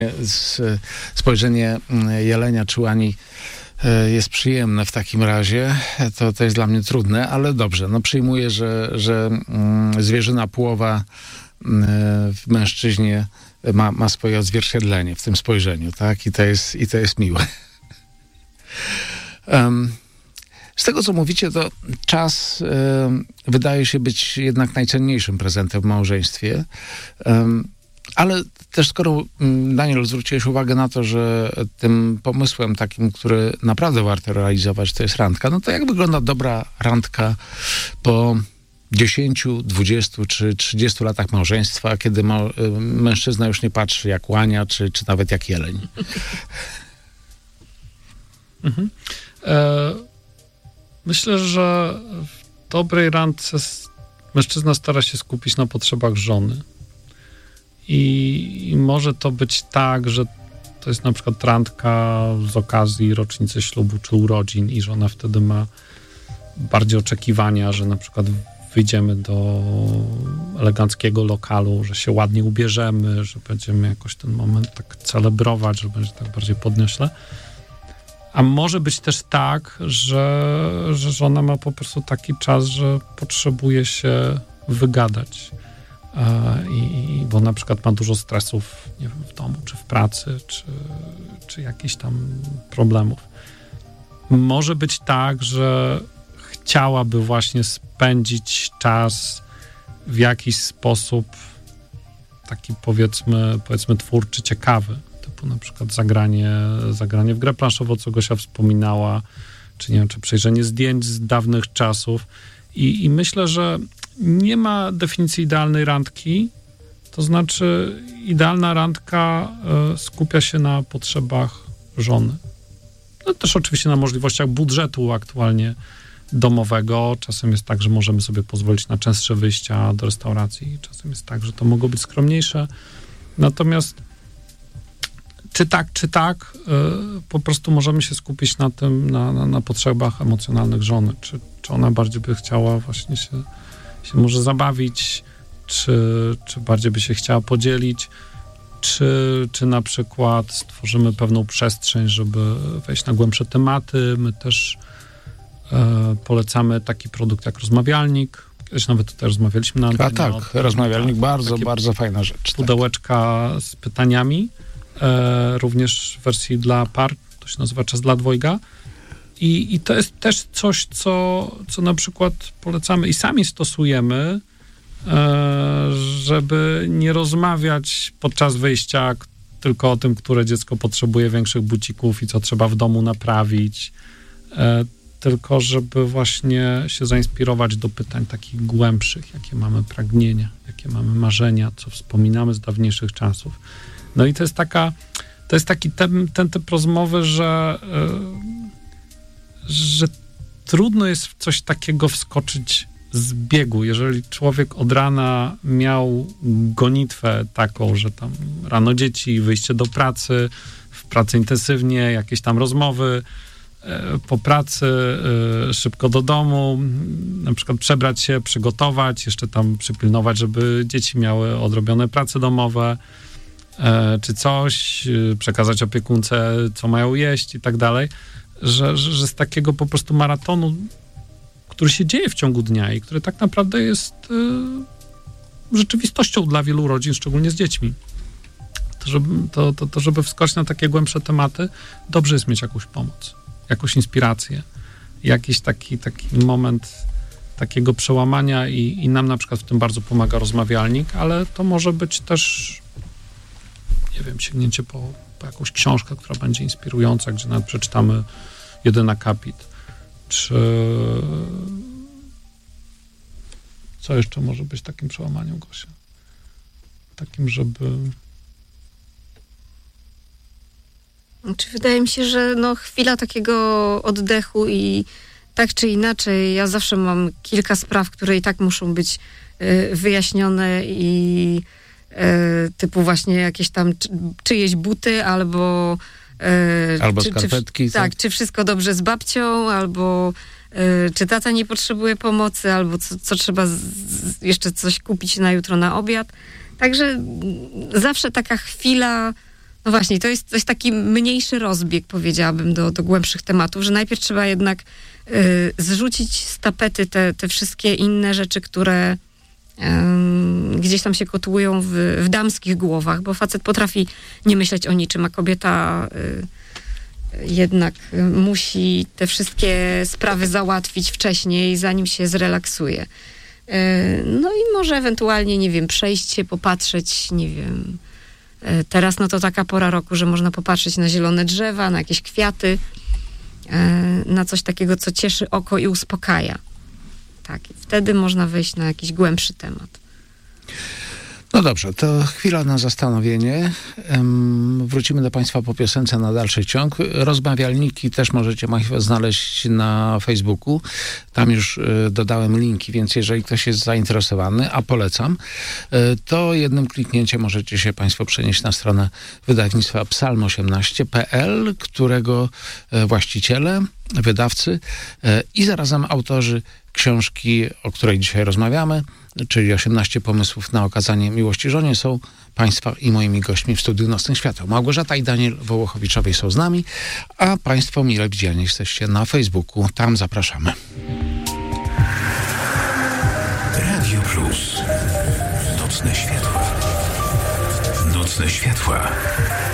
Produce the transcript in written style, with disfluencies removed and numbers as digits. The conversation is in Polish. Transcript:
Spojrzenie jelenia czy łani jest przyjemne w takim razie. To jest dla mnie trudne, ale dobrze. No przyjmuję, że zwierzyna płowa w mężczyźnie ma swoje odzwierciedlenie w tym spojrzeniu, tak? I to jest miłe. Z tego, co mówicie, to czas wydaje się być jednak najcenniejszym prezentem w małżeństwie. Ale też skoro, Daniel, zwróciłeś uwagę na to, że tym pomysłem takim, który naprawdę warto realizować, to jest randka, no to jak wygląda dobra randka po 10, 20 czy 30 latach małżeństwa, kiedy mężczyzna już nie patrzy jak łania, czy nawet jak jeleń? Myślę, że w dobrej randce mężczyzna stara się skupić na potrzebach żony. I może to być tak, że to jest na przykład randka z okazji rocznicy ślubu czy urodzin i żona wtedy ma bardziej oczekiwania, że na przykład wyjdziemy do eleganckiego lokalu, że się ładnie ubierzemy, że będziemy jakoś ten moment tak celebrować, że będzie tak bardziej podniośle. A może być też tak, że żona ma po prostu taki czas, że potrzebuje się wygadać. Bo na przykład ma dużo stresów, nie wiem, w domu, czy w pracy, czy jakichś tam problemów. Może być tak, że chciałaby właśnie spędzić czas w jakiś sposób taki powiedzmy twórczy, ciekawy. Typu na przykład zagranie w grę planszową, co Gosia wspominała, czy nie wiem, czy przejrzenie zdjęć z dawnych czasów. I myślę, że nie ma definicji idealnej randki, to znaczy idealna randka skupia się na potrzebach żony. No też oczywiście na możliwościach budżetu aktualnie domowego. Czasem jest tak, że możemy sobie pozwolić na częstsze wyjścia do restauracji. Czasem jest tak, że to mogą być skromniejsze. Natomiast czy tak, po prostu możemy się skupić na tym, na potrzebach emocjonalnych żony. Czy ona bardziej by chciała właśnie się może zabawić, czy bardziej by się chciała podzielić, czy na przykład stworzymy pewną przestrzeń, żeby wejść na głębsze tematy. My też polecamy taki produkt jak rozmawialnik. Kiedyś nawet tutaj rozmawialiśmy na antenie. Tak, rozmawialnik, bardzo fajna rzecz. Pudełeczka z pytaniami, również w wersji dla par, to się nazywa Czas dla dwojga. I to jest też coś, co na przykład polecamy i sami stosujemy, żeby nie rozmawiać podczas wyjścia tylko o tym, które dziecko potrzebuje większych bucików i co trzeba w domu naprawić, tylko żeby właśnie się zainspirować do pytań takich głębszych, jakie mamy pragnienia, jakie mamy marzenia, co wspominamy z dawniejszych czasów. No i to jest taki ten typ rozmowy, że trudno jest w coś takiego wskoczyć z biegu. Jeżeli człowiek od rana miał gonitwę taką, że tam rano dzieci, wyjście do pracy, w pracy intensywnie, jakieś tam rozmowy, po pracy szybko do domu, na przykład przebrać się, przygotować, jeszcze tam przypilnować, żeby dzieci miały odrobione prace domowe, czy coś, przekazać opiekunce, co mają jeść i tak dalej, że z takiego po prostu maratonu, który się dzieje w ciągu dnia i który tak naprawdę jest rzeczywistością dla wielu rodzin, szczególnie z dziećmi. Żeby wskoczyć na takie głębsze tematy, dobrze jest mieć jakąś pomoc, jakąś inspirację, jakiś taki moment takiego przełamania i nam na przykład w tym bardzo pomaga rozmawialnik, ale to może być też, nie wiem, sięgnięcie po jakąś książkę, która będzie inspirująca, gdzie nawet przeczytamy jeden akapit, czy co jeszcze może być takim przełamaniem, Gosia? Takim, żeby... Wydaje mi się, że chwila takiego oddechu i tak czy inaczej, ja zawsze mam kilka spraw, które i tak muszą być wyjaśnione i typu właśnie jakieś tam czyjeś buty albo skarpetki. Tak, czy wszystko dobrze z babcią, albo czy tata nie potrzebuje pomocy, albo co trzeba jeszcze coś kupić na jutro na obiad. Także zawsze taka chwila No właśnie, to jest taki mniejszy rozbieg, powiedziałabym, do głębszych tematów, że najpierw trzeba jednak zrzucić z tapety te wszystkie inne rzeczy, które gdzieś tam się kotłują w damskich głowach, bo facet potrafi nie myśleć o niczym, a kobieta jednak musi te wszystkie sprawy załatwić wcześniej, zanim się zrelaksuje. No i może ewentualnie, nie wiem, przejść się, popatrzeć, nie wiem, teraz no to taka pora roku, że można popatrzeć na zielone drzewa, na jakieś kwiaty, na coś takiego, co cieszy oko i uspokaja. Tak, i wtedy można wejść na jakiś głębszy temat. No dobrze, to chwila na zastanowienie. Wrócimy do Państwa po piosence na dalszy ciąg. Rozmawialniki też możecie Państwo znaleźć na Facebooku. Tam już dodałem linki, więc jeżeli ktoś jest zainteresowany, a polecam, to jednym kliknięciem możecie się Państwo przenieść na stronę wydawnictwa psalm18.pl, którego właściciele, wydawcy i zarazem autorzy książki, o której dzisiaj rozmawiamy, czyli 18 pomysłów na okazanie miłości żonie, są Państwa i moimi gośćmi w studiu Nocnych Świateł. Małgorzata i Daniel Wołochowiczowie są z nami, a Państwo mile widziani jesteście na Facebooku. Tam zapraszamy. Radio Plus. Nocne światła. Nocne światła.